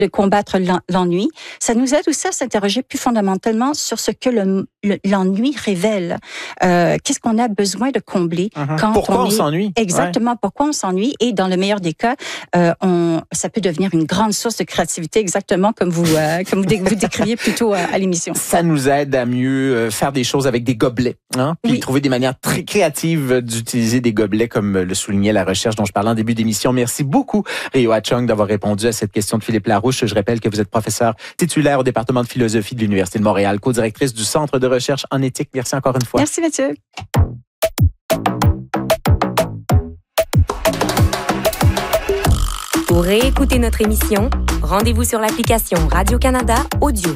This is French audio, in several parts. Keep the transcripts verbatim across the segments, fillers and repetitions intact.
de combattre l'ennui. Ça nous aide aussi à s'interroger plus fondamentalement sur ce que le, le, l'ennui révèle. Euh, qu'est-ce qu'on a besoin de combler uh-huh. quand pourquoi on, on est... s'ennuie? Exactement, ouais. Pourquoi on s'ennuie. Et dans le meilleur des cas, euh, on, ça peut devenir une grande source de créativité, exactement comme vous, euh, comme vous, dé- vous décriviez plus tôt à, à l'émission. Ça nous aide à mieux faire des choses avec des gobelets, hein? Puis oui. trouver des manières très créatives d'utiliser des gobelets, comme le soulignait la recherche dont je parlais en début d'émission. Merci beaucoup, Reo Chung, d'avoir répondu à cette question de Philippe Larouche. Je rappelle que vous êtes professeur titulaire au département de philosophie de l'Université de Montréal, co-directrice du Centre de recherche en éthique. Merci encore une fois. Merci, Mathieu. Pour réécouter notre émission, rendez-vous sur l'application Radio-Canada Audio.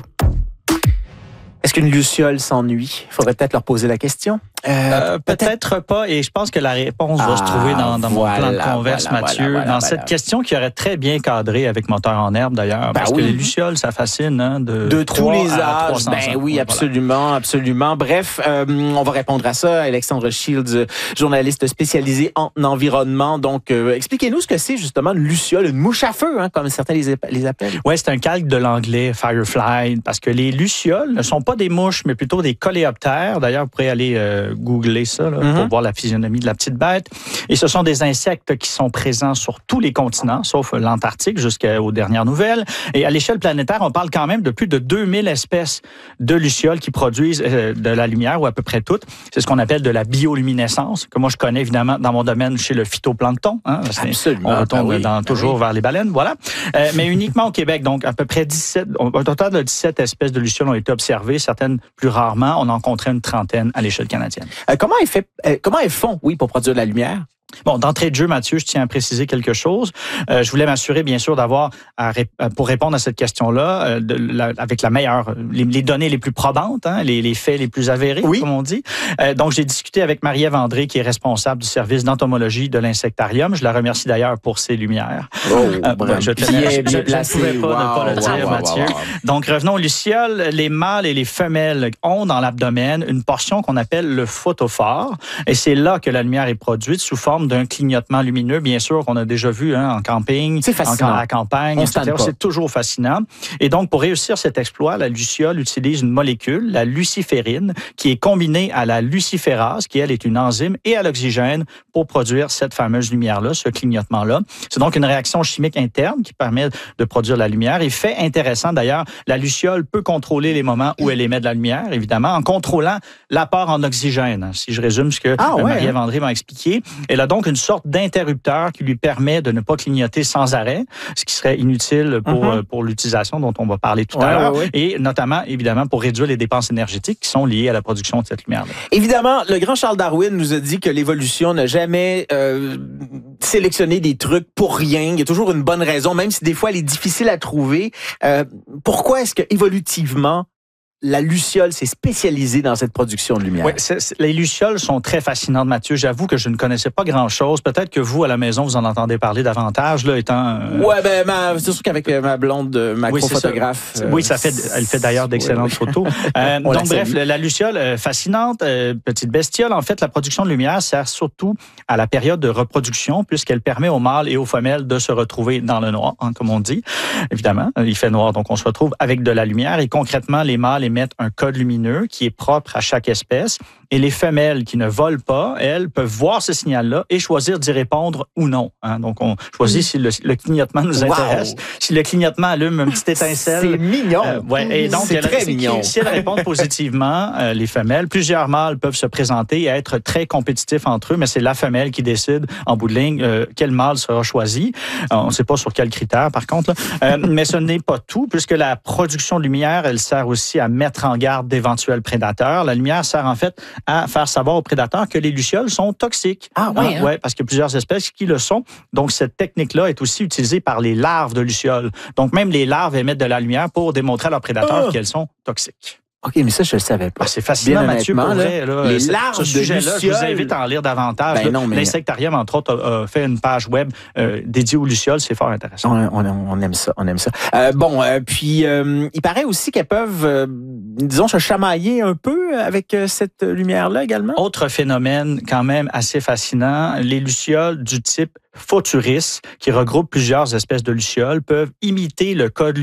Est-ce qu'une luciole s'ennuie? Il faudrait peut-être leur poser la question. Euh, euh, peut-être, peut-être pas, et je pense que la réponse ah, va se trouver dans, dans voilà, mon plan de converse, voilà, Mathieu, voilà, voilà, dans voilà. cette question qui aurait très bien cadré avec Moteur en herbe, d'ailleurs, ben parce oui. que les lucioles, ça fascine, hein, de, de tous les âges. Ben ans. oui, absolument, voilà. absolument. Bref, euh, on va répondre à ça. Alexandre Shields, journaliste spécialisé en environnement. Donc, euh, expliquez-nous ce que c'est justement une luciole, une mouche à feu, hein, comme certains les, les appellent. Oui, c'est un calque de l'anglais firefly, parce que les lucioles ne sont pas des mouches, mais plutôt des coléoptères. D'ailleurs, vous pourrez aller euh, googler ça là, mm-hmm. pour voir la physionomie de la petite bête. Et ce sont des insectes qui sont présents sur tous les continents, sauf l'Antarctique jusqu'aux dernières nouvelles. Et à l'échelle planétaire, on parle quand même de plus de deux mille espèces de lucioles qui produisent euh, de la lumière, ou à peu près toutes. C'est ce qu'on appelle de la bioluminescence, que moi je connais évidemment dans mon domaine chez le phytoplancton. Hein, Absolument. On retourne ah oui, dans, toujours ah oui. vers les baleines, voilà. Euh, mais uniquement au Québec, donc à peu près dix-sept, au total de dix-sept espèces de lucioles ont été observées, certaines plus rarement. On en compterait une trentaine à l'échelle canadienne. Euh, comment elles fait, euh, comment elles font, oui, pour produire de la lumière? Bon, d'entrée de jeu, Mathieu, je tiens à préciser quelque chose. Euh, je voulais m'assurer, bien sûr, d'avoir, à ré- pour répondre à cette question-là, euh, de la, avec la meilleure, les, les données les plus probantes, hein, les, les faits les plus avérés, oui. comme on dit. Euh, donc, j'ai discuté avec Marie-Ève André, qui est responsable du service d'entomologie de l'insectarium. Je la remercie d'ailleurs pour ses lumières. Oh, euh, bon, je tenais, bien, bien je ne pouvais pas wow, ne pas le dire, wow, wow, Mathieu. Wow, wow. Donc, revenons aux lucioles. Les mâles et les femelles ont dans l'abdomen une portion qu'on appelle le photophore. Et c'est là que la lumière est produite sous forme d'un clignotement lumineux, bien sûr, qu'on a déjà vu hein, en camping, c'est fascinant. En, à la campagne, et cetera. C'est toujours fascinant. Et donc, pour réussir cet exploit, la luciole utilise une molécule, la luciférine, qui est combinée à la luciférase, qui, elle, est une enzyme, et à l'oxygène pour produire cette fameuse lumière-là, ce clignotement-là. C'est donc une réaction chimique interne qui permet de produire la lumière. Et fait intéressant, d'ailleurs, la luciole peut contrôler les moments où elle émet de la lumière, évidemment, en contrôlant l'apport en oxygène. Si je résume ce que ah, ouais, Marie-Ève André m'a expliqué. Elle a donc une sorte d'interrupteur qui lui permet de ne pas clignoter sans arrêt, ce qui serait inutile pour, mm-hmm. pour l'utilisation dont on va parler tout ouais, à l'heure, ouais, ouais. et notamment, évidemment, pour réduire les dépenses énergétiques qui sont liées à la production de cette lumière-là. Évidemment, le grand Charles Darwin nous a dit que l'évolution n'a jamais euh, sélectionné des trucs pour rien. Il y a toujours une bonne raison, même si des fois elle est difficile à trouver. Euh, pourquoi est-ce que, évolutivement, la luciole s'est spécialisée dans cette production de lumière. Oui, c'est, c'est, les lucioles sont très fascinantes, Mathieu. J'avoue que je ne connaissais pas grand-chose. Peut-être que vous, à la maison, vous en entendez parler davantage, là, étant... Euh... Ouais, ben, ma, c'est sûr qu'avec ma blonde macro-photographe... Oui, euh, oui, ça fait, elle fait d'ailleurs d'excellentes oui, oui. photos. Euh, donc, bref, la, la luciole, euh, fascinante, euh, petite bestiole. En fait, la production de lumière sert surtout à la période de reproduction, puisqu'elle permet aux mâles et aux femelles de se retrouver dans le noir, hein, comme on dit. Évidemment, il fait noir, donc on se retrouve avec de la lumière. Et concrètement, les mâles émettent un code lumineux qui est propre à chaque espèce. Et les femelles qui ne volent pas, elles, peuvent voir ce signal-là et choisir d'y répondre ou non. Hein? Donc, on choisit mmh. si le, le clignotement nous intéresse. Wow. Si le clignotement allume une petite étincelle. C'est mignon. Euh, ouais, et donc, c'est elle, très si, mignon. Si elles répondent positivement, euh, les femelles, plusieurs mâles peuvent se présenter et être très compétitifs entre eux, mais c'est la femelle qui décide, en bout de ligne, euh, quel mâle sera choisi. Euh, on ne sait pas sur quels critères, par contre. Euh, mais ce n'est pas tout, puisque la production de lumière, elle sert aussi à mettre en garde d'éventuels prédateurs. La lumière sert, en fait, à faire savoir aux prédateurs que les lucioles sont toxiques. Ah oui, hein? Ouais, parce qu'il y a plusieurs espèces qui le sont. Donc, cette technique-là est aussi utilisée par les larves de lucioles. Donc, même les larves émettent de la lumière pour démontrer à leurs prédateurs oh. qu'elles sont toxiques. OK, mais ça, je ne le savais pas. Ah, c'est fascinant, bien Mathieu, pour vrai. Là, les ce, larves ce de sujet-là, lucioles... je vous invite à en lire davantage. Ben non, mais... L'insectarium, entre autres, a, a fait une page web euh, dédiée aux lucioles. C'est fort intéressant. On, on, on aime ça, on aime ça. Euh, bon, euh, puis euh, il paraît aussi qu'elles peuvent, euh, disons, se chamailler un peu avec euh, cette lumière-là également. Autre phénomène quand même assez fascinant, les lucioles du type Photuris, qui regroupent plusieurs espèces de lucioles, peuvent imiter le code